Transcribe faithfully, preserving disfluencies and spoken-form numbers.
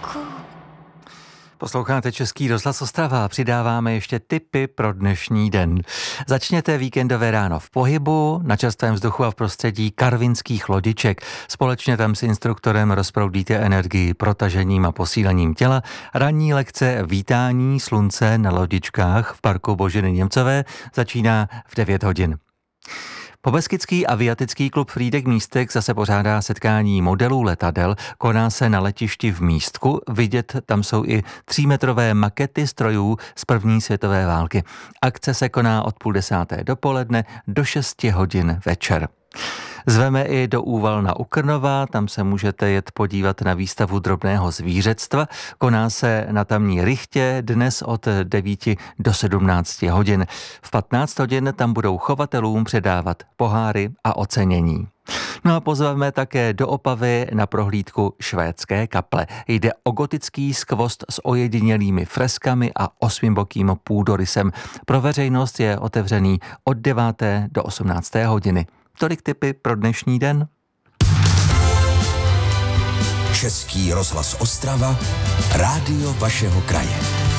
Posloucháte Český rozhlas Ostrava a přidáváme ještě tipy pro dnešní den. Začněte víkendové ráno v pohybu, na čerstvém vzduchu a v prostředí karvinských lodiček. Společně tam s instruktorem rozproudíte energii protažením a posílením těla. Ranní lekce vítání slunce na lodičkách v parku Boženy Němcové začíná v devět hodin. Pobeskydský aviatický klub Frýdek Místek zase pořádá setkání modelů letadel, koná se na letišti v Místku, vidět tam jsou i třímetrové makety strojů z první světové války. Akce se koná od půl desáté dopoledne do šesti hodin večer. Zveme i do Úvalna u Krnova, tam se můžete jet podívat na výstavu drobného zvířectva. Koná se na tamní Rychtě dnes od devíti do sedmnácti hodin. V patnáct hodin tam budou chovatelům předávat poháry a ocenění. No a pozveme také do Opavy na prohlídku švédské kaple. Jde o gotický skvost s ojedinělými freskami a osmibokým půdorysem. Pro veřejnost je otevřený od deváté do osmnácté hodiny. Tolik tipy pro dnešní den. Český rozhlas Ostrava, rádio vašeho kraje.